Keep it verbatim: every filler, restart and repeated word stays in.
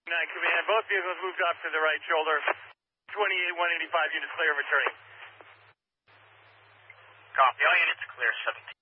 nine Command, both vehicles moved off to the right shoulder. twenty-eight one eighty-five units clear of returning. Copy. All units clear. seventeen.